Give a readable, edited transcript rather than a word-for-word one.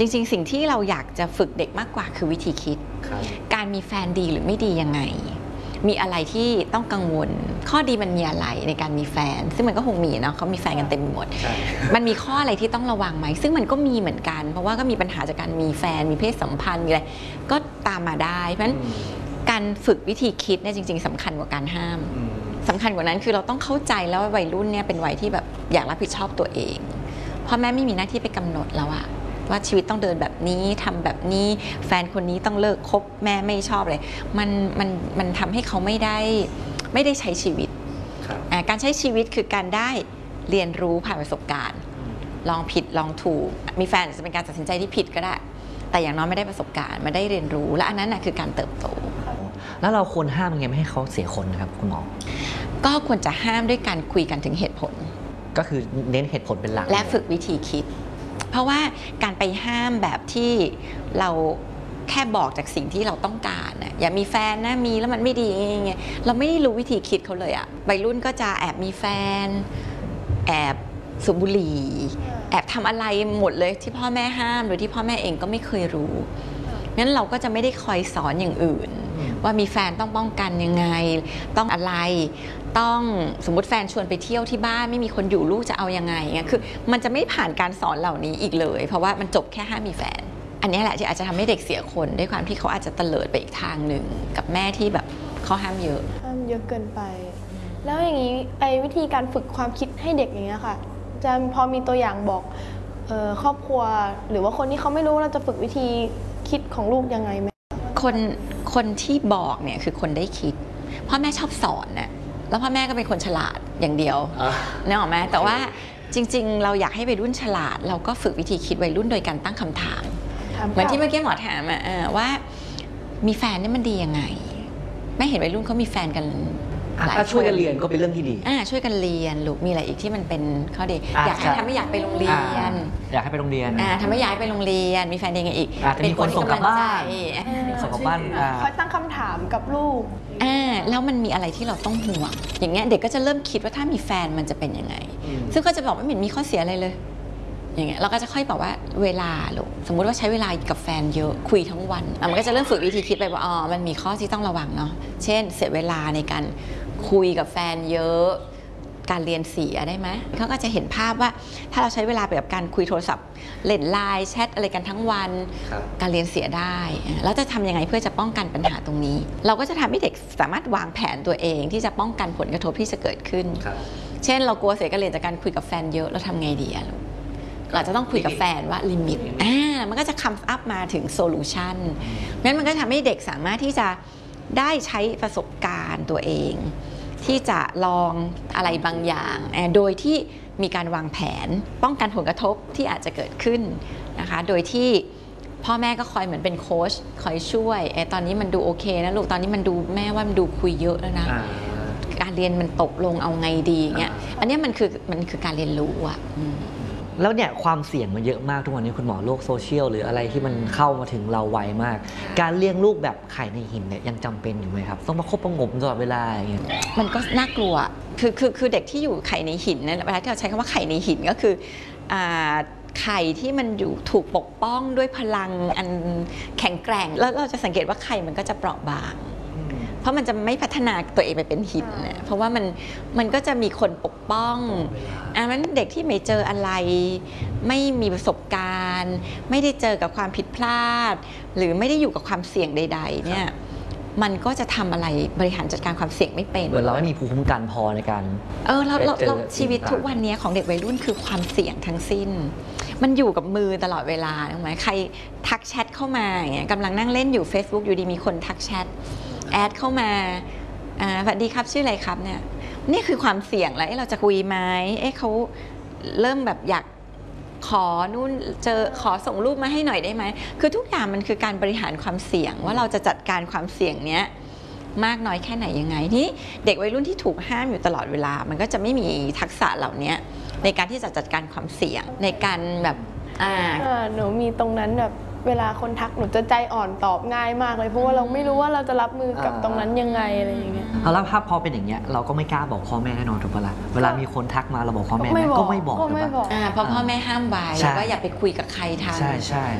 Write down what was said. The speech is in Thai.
ริงๆสิ่งที่เราอยากจะฝึกเด็กมากกว่าคือวิธีคิดการมีแฟนดีหรือไม่ดียังไงมีอะไรที่ต้องกังวลข้อดีมันมีอะไรในการมีแฟนซึ่งมันก็คงมีเนาะเขามีแฟนกันเต็มไปหมดมันมีข้ออะไรที่ต้องระวังไหมซึ่งมันก็มีเหมือนกันเพราะว่าก็มีปัญหาจากการมีแฟนมีเพศสัมพันธ์มีอะไรก็ตามมาได้เพราะฉะนั้นการฝึกวิธีคิดเนี่ยจริงๆสำคัญกว่าการห้ามสำคัญกว่านั้นคือเราต้องเข้าใจแล้วว่าวัยรุ่นเนี่ยเป็นวัยที่แบบอยากรับผิดชอบตัวเองพ่อแม่ไม่มีหน้าที่ไปกำหนดแล้วอะว่าชีวิตต้องเดินแบบนี้ทำแบบนี้แฟนคนนี้ต้องเลิกคบแม่ไม่ชอบเลยมันทำให้เขาไม่ได้ใช้ชีวิตการใช้ชีวิตคือการได้เรียนรู้ผ่านประสบการณ์ลองผิดลองถูกมีแฟนจะเป็นการตัดสินใจที่ผิดก็ได้แต่อย่างน้อยไม่ได้ประสบการณ์ไม่ได้เรียนรู้และอันนั้นคือการเติบโตแล้วเราควรห้ามยังไงไม่ให้เขาเสียคนนะครับคุณหมอก็ควรจะห้ามด้วยการคุยกันถึงเหตุผลก็คือเน้นเหตุผลเป็นหลักและฝึกวิธีคิดเพราะว่าการไปห้ามแบบที่เราแค่บอกจากสิ่งที่เราต้องการนะอย่ามีแฟนนะมีแล้วมันไม่ดีไงเราไม่ได้รู้วิธีคิดเขาเลยอะวัยรุ่นก็จะแอบมีแฟนแอบสูบบุหรี่แอบทำอะไรหมดเลยที่พ่อแม่ห้ามโดยที่พ่อแม่เองก็ไม่เคยรู้งั้นเราก็จะไม่ได้คอยสอนอย่างอื่นว่ามีแฟนต้องป้องกันยังไงต้องอะไรต้องสมมติแฟนชวนไปเที่ยวที่บ้านไม่มีคนอยู่ลูกจะเอายังไงเงี้ยคือมันจะไม่ผ่านการสอนเหล่านี้อีกเลยเพราะว่ามันจบแค่ห้ามมีแฟนอันนี้แหละที่อาจจะทำให้เด็กเสียคนด้วยความที่เขาอาจจะเตลิดไปอีกทางหนึ่งกับแม่ที่แบบเขาห้ามเยอะเกินไปแล้วอย่างนี้วิธีการฝึกความคิดให้เด็กอย่างเงี้ยค่ะจะพอมีตัวอย่างบอกครอบครัวหรือว่าคนที่เขาไม่รู้เราจะฝึกวิธีคิดของลูกยังไงไหมคนที่บอกเนี่ยคือคนได้คิดพ่อแม่ชอบสอนน่ะแล้วพ่อแม่ก็เป็นคนฉลาดอย่างเดียวนึกออกไหมแต่ว่าจริงๆเราอยากให้วัยรุ่นฉลาดเราก็ฝึกวิธีคิดวัยรุ่นโดยการตั้งคำถามเหมือนที่เมื่อกี้หมอถามว่ามีแฟนนี่มันดียังไงไม่เห็นวัยรุ่นเขามีแฟนกันถ้าช่วยกันเรียนก็เป็นเรื่องที่ดีช่วยกันเรียนลูกมีอะไรอีกที่มันเป็นข้อดีอยากให้ทำให้อยากไปโรงเรียนอยากให้ไปโรงเรียนทำให้ย้ายไปโรงเรียนมีแฟนยังไงอีกเป็นคนส่งกลับบ้านส่งกลับบ้านคอยตั้งคำถามกับลูกแล้วมันมีอะไรที่เราต้องห่วงอย่างเงี้ยเด็กก็จะเริ่มคิดว่าถ้ามีแฟนมันจะเป็นยังไงซึ่งก็จะบอกว่าไม่เห็นมีข้อเสียอะไรเลยอย่างเงี้ยเราก็จะค่อยบอกว่าเวลาลูกสมมุติว่าใช้เวลากับแฟนเยอะคุยทั้งวันมันก็จะเริ่มฝึกวิธีคิดไปว่ามันมีข้อที่ต้องระวังเนาะเช่นเสียเวลาในการคุยกับแฟนเยอะการเรียนเสียได้ไหมเขาก็จะเห็นภาพว่าถ้าเราใช้เวลาไปกับการคุยโทรศัพท์เล่นไลน์แชทอะไรกันทั้งวันการเรียนเสียได้แล้วจะทำยังไงเพื่อจะป้องกันปัญหาตรงนี้เราก็จะทำให้เด็กสามารถวางแผนตัวเองที่จะป้องกันผลกระทบที่จะเกิดขึ้นเช่นเรากลัวเสียการเรียนจากการคุยกับแฟนเยอะเราทำไงดีอะเราจะต้องคุยกับแฟนว่าลิมิตมันก็จะคัมอัพมาถึงโซลูชันงั้นมันก็ทำให้เด็กสามารถที่จะได้ใช้ประสบการณ์ตัวเองที่จะลองอะไรบางอย่างโดยที่มีการวางแผนป้องกันผลกระทบที่อาจจะเกิดขึ้นนะคะโดยที่พ่อแม่ก็คอยเหมือนเป็นโค้ชคอยช่วยตอนนี้มันดูโอเคนะลูกตอนนี้มันดูแม่ว่ามันดูคุยเยอะแล้วนะการเรียนมันตกลงเอาไงดีเงี้ยอันนี้มันคือการเรียนรู้อะแล้วเนี่ยความเสี่ยงมันเยอะมากทุกวันนี้คุณหมอโลกโซเชียลหรืออะไรที่มันเข้ามาถึงเราไวมากการเลี้ยงลูกแบบไข่ในหินเนี่ยยังจำเป็นอยู่ไหมครับต้องมาคบประงมตลอดเวลาอย่างเงี้ยมันก็น่ากลัวคือเด็กที่อยู่ไข่ในหินเนี่ยเวลาที่เราใช้คำว่าไข่ในหินก็คือไข่ที่มันอยู่ถูกปกป้องด้วยพลังอันแข็งแกร่งแล้วเราจะสังเกตว่าไข่มันก็จะเปราะบางเพราะมันจะไม่พัฒนาตัวเองไปเป็นหินนะเพราะว่ามันก็จะมีคนปกป้องนั้นเด็กที่ไม่เจออะไรไม่มีประสบการณ์ไม่ได้เจอกับความผิดพลาดหรือไม่ได้อยู่กับความเสี่ยงใดๆเนี่ยมันก็จะทำอะไรบริหารจัดการความเสี่ยงไม่เป็นเหมือนเราไม่มีภูมิคุ้มกันพอในการเราชีวิตทุกวันนี้ของเด็กวัยรุ่นคือความเสี่ยงทั้งสิ้นมันอยู่กับมือตลอดเวลาถูกไหมใครทักแชทเข้ามาอย่างเงี้ยกำลังนั่งเล่นอยู่ Facebook อยู่ดีมีคนทักแชทแอดเข้ามาสวัสดีครับชื่ออะไรครับเนี่ยนี่คือความเสี่ยงแล้วเราจะคุยไหมเขาเริ่มแบบอยากขอนู่นขอส่งรูปมาให้หน่อยได้ไหมคือทุกอย่างมันคือการบริหารความเสี่ยงว่าเราจะจัดการความเสี่ยงเนี้ยมากน้อยแค่ไหนยังไงที่เด็กวัยรุ่นที่ถูกห้ามอยู่ตลอดเวลามันก็จะไม่มีทักษะเหล่านี้ในการที่จะจัดการความเสี่ยงในการแบบหนูมีตรงนั้นแบบเวลาคนทักหนูจะใจอ่อนตอบง่ายมากเลยเพราะว่าเราไม่รู้ว่าเราจะรับมือกับตรงนั้นยังไงอะไรอย่างเงี้ยแล้วถ้าพอเป็นอย่างเงี้ยเราก็ไม่กล้าบอกพ่อแม่แน่นอนถูกปะล่ะเวลามีคนทักมาเราบอกพ่อแม่ก็ไม่บอกถูกปะเพราะพ่อแม่ห้ามไว้ว่าอย่าไปคุยกับใครทางใช่